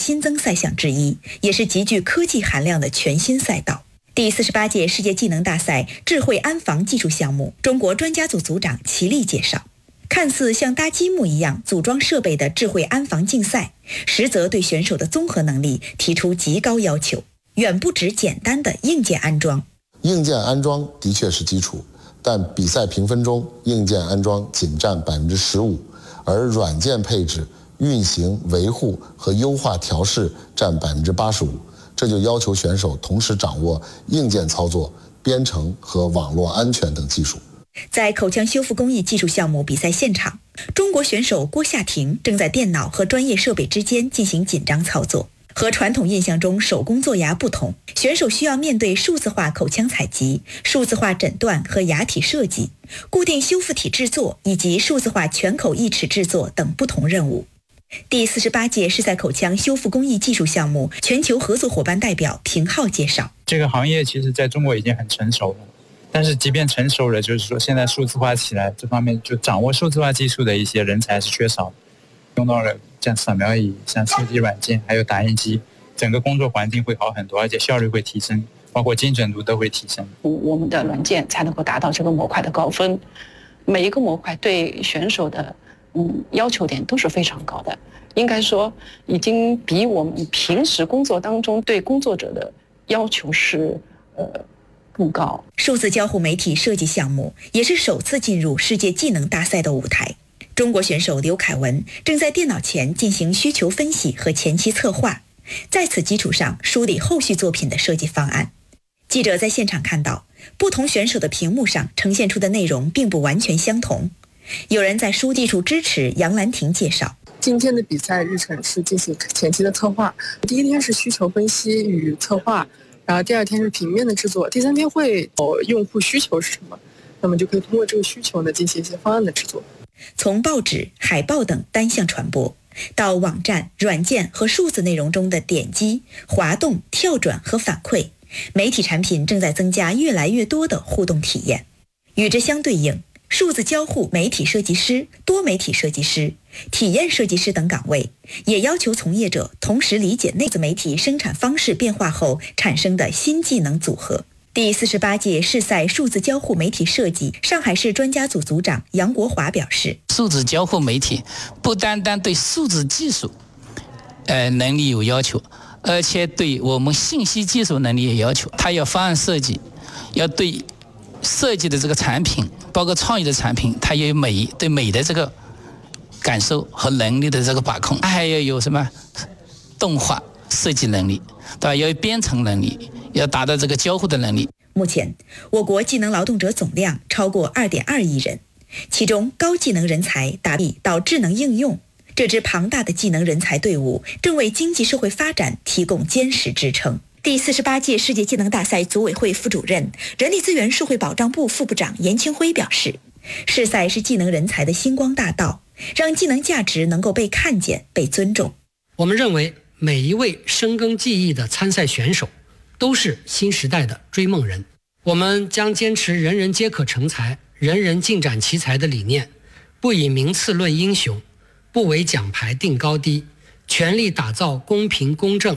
新增赛项之一，也是极具科技含量的全新赛道。第48届世界技能大赛智慧安防技术项目，中国专家组组长齐力介绍，看似像搭积木一样组装设备的智慧安防竞赛，实则对选手的综合能力提出极高要求，远不止简单的硬件安装。 硬件安装的确是基础，但比赛评分中硬件安装仅占15%，而软件配置、运行、维护和优化调试占85%。这就要求选手同时掌握硬件操作、编程和网络安全等技术。 在口腔修复工艺技术项目比赛现场，中国选手郭夏婷正在电脑和专业设备之间进行紧张操作。和传统印象中手工做牙不同，选手需要面对数字化口腔采集、数字化诊断和牙体设计、固定修复体制作以及数字化全口义齿制作等不同任务。第48届世赛口腔修复工艺技术项目全球合作伙伴代表平浩介绍， 这个行业其实在中国已经很成熟了，但是即便成熟了，就是说现在数字化起来这方面就掌握数字化技术的一些人才是缺少的，用到了像扫描仪、像设计软件还有打印机，整个工作环境会好很多，而且效率会提升，包括精准度都会提升。 我们的软件才能够达到这个模块的高分，每一个模块对选手的要求点都是非常高的，应该说已经比我们平时工作当中对工作者的要求是更高。 数字交互媒体设计项目也是首次进入世界技能大赛的舞台。中国选手刘凯文正在电脑前进行需求分析和前期策划，在此基础上梳理后续作品的设计方案。记者在现场看到，不同选手的屏幕上呈现出的内容并不完全相同。有人在书技术支持杨兰婷介绍， 今天的比赛日程是进行前期的策划，第一天是需求分析与策划，然后第二天是平面的制作，第三天会用户需求是什么，那么就可以通过这个需求呢进行一些方案的制作。 从报纸、海报等单向传播，到网站、软件和数字内容中的点击、滑动、跳转和反馈，媒体产品正在增加越来越多的互动体验。与之相对应，数字交互媒体设计师、多媒体设计师、体验设计师等岗位，也要求从业者同时理解内自媒体生产方式变化后产生的新技能组合。第48届世赛数字交互媒体设计上海市专家组组长杨国华表示， 数字交互媒体不单单对数字技术能力有要求，而且对我们信息技术能力也要求。它要方案设计，要对设计的这个产品，包括创意的产品，它也有对美的这个感受和能力的这个把控。它还要有什么动画设计能力，对吧？要有编程能力，要达到这个交互的能力。 目前，我国技能劳动者总量超过2.2亿人，其中高技能人才达比到智能应用。这支庞大的技能人才队伍正为经济社会发展提供坚实支撑。第48届世界技能大赛组委会副主任、人力资源社会保障部副部长严清辉表示，世赛是技能人才的星光大道，让技能价值能够被看见、被尊重。 我们认为，每一位深耕技艺的参赛选手都是新时代的追梦人。我们将坚持人人皆可成才、人人尽展奇才的理念，不以名次论英雄，不为奖牌定高低，全力打造公平公正。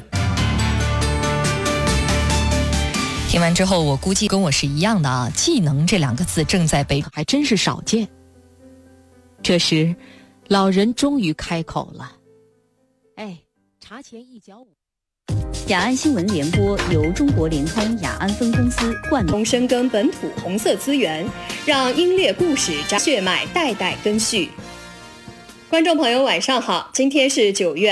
听完之后，我估计跟我是一样的啊，技能这2个字正在被还真是少见。这时，老人终于开口了：“哎，茶钱1角5。” 雅安新闻联播由中国联通雅安分公司冠名深耕本土红色资源，让英烈故事血脉代代根续。观众朋友晚上好，今天是9月